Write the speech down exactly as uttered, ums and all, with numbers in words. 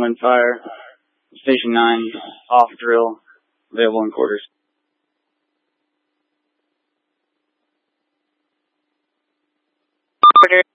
wind fire. Station nine, off drill, available in quarters. Quarter